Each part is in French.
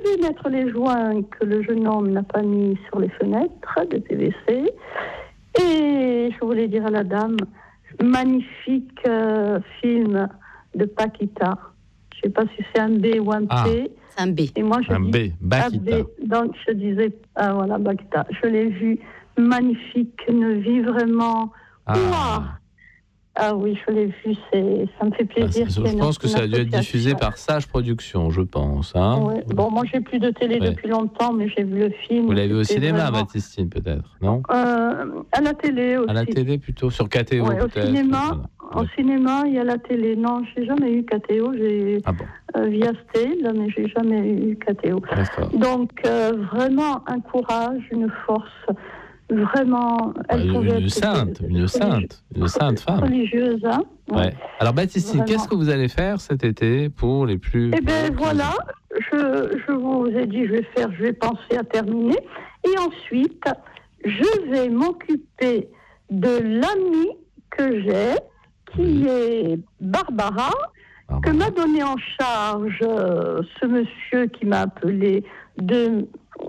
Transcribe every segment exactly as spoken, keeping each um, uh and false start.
vu mettre les joints que le jeune homme n'a pas mis sur les fenêtres de P V C. Et je voulais dire à la dame, magnifique euh, film de Paquita. Je ne sais pas si c'est un B ou un P. Ah, c'est un B. Et moi, je un dis, B, Paquita. un B. Donc, je disais, ah voilà, Paquita. Je l'ai vu, magnifique, une vie vraiment... Ah. Ouah. Ah oui, je l'ai vu, c'est, ça me fait plaisir. Ah, je pense que ça a dû être diffusé par Sage Productions, je pense. Hein. Ouais. Bon, moi, j'ai plus de télé ouais. depuis longtemps, mais j'ai vu le film. Vous l'avez vu au cinéma, vraiment... Baptistine, peut-être, non euh, À la télé aussi. À la télé, plutôt, sur K T O, ouais, peut-être. Au cinéma, voilà. Au cinéma, il y a la télé. Non, je n'ai jamais eu K T O. J'ai ah bon. euh, via Steel, mais je n'ai jamais eu K T O. D'accord. Donc, euh, vraiment un courage, une force. Vraiment, elle ouais, pouvait une, être sainte, une sainte, une sainte femme. Religieuse, hein. Ouais. Ouais. Alors, Baptistine, qu'est-ce que vous allez faire cet été pour les plus... Eh bien, voilà, je, je vous ai dit, je vais faire, je vais penser à terminer. Et ensuite, je vais m'occuper de l'amie que j'ai, qui oui. est Barbara, Barbara, que m'a donné en charge euh, ce monsieur qui m'a appelé de...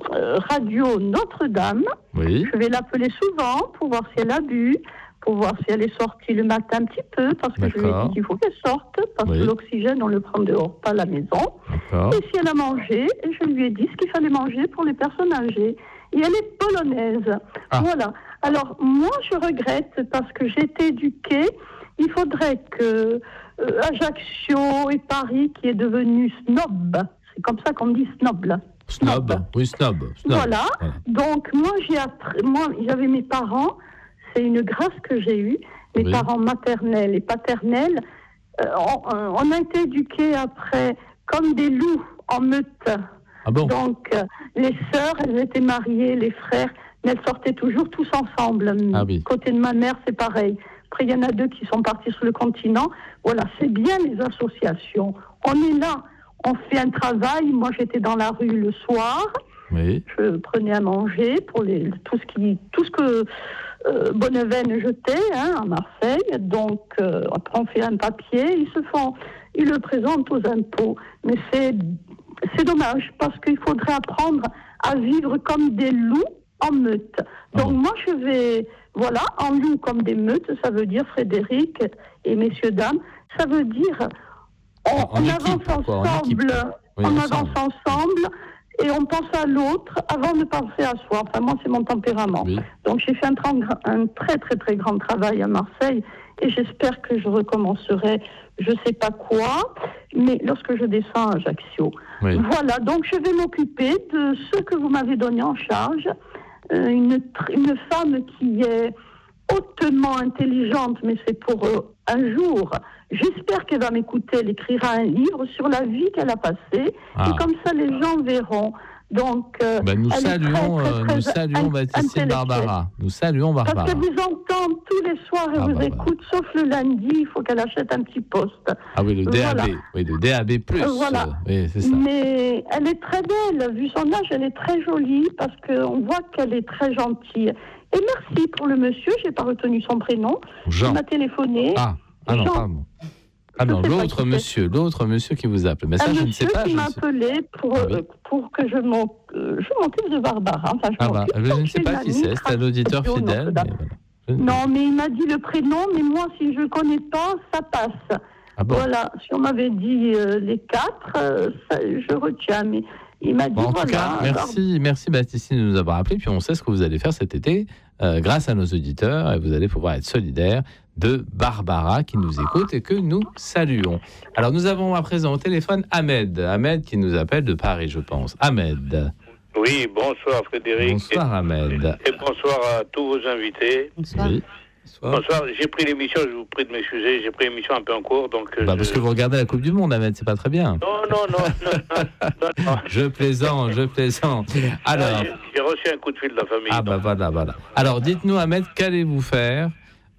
Radio Notre-Dame. Oui. Je vais l'appeler souvent pour voir si elle a bu, pour voir si elle est sortie le matin un petit peu, parce que D'accord. je lui ai dit qu'il faut qu'elle sorte, parce oui. que l'oxygène, on le prend dehors, pas à la maison. D'accord. Et si elle a mangé, je lui ai dit ce qu'il fallait manger pour les personnes âgées. Et elle est polonaise. Ah. Voilà. Alors, moi, je regrette, parce que j'ai été éduquée, il faudrait que euh, Ajaccio et Paris, qui est devenu snob, c'est comme ça qu'on dit snob, là. Snob. snob, oui, snob. snob. Voilà. voilà. Donc, moi, j'ai appris, moi, j'avais mes parents, c'est une grâce que j'ai eue, mes oui. parents maternels et paternels. Euh, on, on a été éduqués après comme des loups en meute. Ah bon? Donc, euh, les sœurs, elles étaient mariées, les frères, mais elles sortaient toujours tous ensemble. Ah oui. Côté de ma mère, c'est pareil. Après, il y en a deux qui sont partis sur le continent. Voilà, c'est bien les associations. On est là. On fait un travail. Moi, j'étais dans la rue le soir. Oui. Je prenais à manger pour les, tout ce qui, tout ce que euh, Bonneveine jetait hein, à Marseille. Donc, euh, après, on fait un papier. Ils se font, ils le présentent aux impôts. Mais c'est, c'est dommage parce qu'il faudrait apprendre à vivre comme des loups en meute. Donc, oh. moi, je vais, voilà, en loup comme des meutes. Ça veut dire Frédéric et messieurs dames. Ça veut dire On, en on équipe, avance quoi, ensemble, oui, on ensemble. avance ensemble et on pense à l'autre avant de penser à soi. Enfin, moi, c'est mon tempérament. Oui. Donc, j'ai fait un, tra- un très, très, très grand travail à Marseille et j'espère que je recommencerai, je ne sais pas quoi, mais lorsque je descends à Ajaccio. Oui. Voilà, donc je vais m'occuper de ce que vous m'avez donné en charge. Euh, une, une femme qui est hautement intelligente, mais c'est pour euh, un jour. J'espère qu'elle va m'écouter. Elle écrira un livre sur la vie qu'elle a passée. Ah. Et comme ça, les gens verront. Donc, euh, ben nous, saluons, très, très, très, nous saluons Baptistine Barbara. Nous saluons Barbara. Parce qu'elle vous entend tous les soirs, elle ah, vous bah, écoute, bah. sauf le lundi. Il faut qu'elle achète un petit poste. Ah oui, le D A B. Voilà. Oui, le D A B plus. Euh, voilà. Oui, c'est ça. Mais elle est très belle. Vu son âge, elle est très jolie parce qu'on voit qu'elle est très gentille. Et merci pour le monsieur. Je n'ai pas retenu son prénom. Jean. Il m'a téléphoné. Ah, ah non, Jean. pardon. Ah non, l'autre monsieur, l'autre monsieur qui vous appelle. Mais ça, un je ne sais pas. Un monsieur qui m'a appelé pour, ah, oui. euh, pour que je m'occupe, euh, je m'occupe de Barbara. Enfin, je, ah bah, je ne sais pas qui c'est, c'est un auditeur fidèle. Mais voilà. Non, mais il m'a dit le prénom, mais moi, si je ne connais pas, ça passe. Ah bon. Voilà, si on m'avait dit euh, les quatre, euh, ça, je retiens. Mais il m'a dit, bon, en voilà. tout cas, merci, merci Baptistine de nous avoir appelé. Puis on sait ce que vous allez faire cet été euh, grâce à nos auditeurs. Et vous allez pouvoir être solidaires de Barbara qui nous écoute et que nous saluons. Alors nous avons à présent au téléphone Ahmed. Ahmed qui nous appelle de Paris, je pense. Ahmed. Oui, bonsoir Frédéric. Bonsoir Ahmed. Et bonsoir à tous vos invités. Bonsoir. Oui. Bonsoir. bonsoir. J'ai pris l'émission, je vous prie de m'excuser, j'ai pris l'émission un peu en cours. Donc bah je... Parce que vous regardez la Coupe du Monde, Ahmed, c'est pas très bien. Non, non, non. non, non, non. Je plaisante, je plaisante. Alors, ah, j'ai, j'ai reçu un coup de fil de la famille. Ah, donc. bah voilà, voilà. Alors, dites-nous, Ahmed, qu'allez-vous faire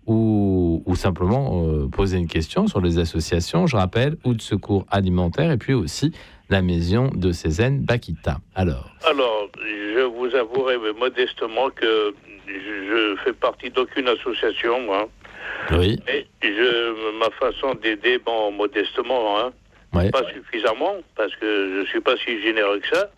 ou, ou simplement euh, poser une question sur les associations, je rappelle, ou de secours alimentaire, et puis aussi la maison de Cézanne Paquita. Alors Alors, je vous avouerai modestement que je fais partie d'aucune association, moi. Oui. Et je, ma façon d'aider, bon, modestement, hein, ouais. pas suffisamment, parce que je ne suis pas si généreux que ça.